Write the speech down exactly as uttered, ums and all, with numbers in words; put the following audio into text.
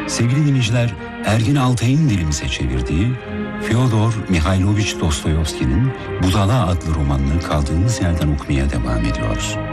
Sevgili dinleyiciler, Ergin Altay'ın dilimize çevirdiği Fyodor Mihailovich Dostoyevski'nin Budala adlı romanını kaldığımız yerden okumaya devam ediyoruz.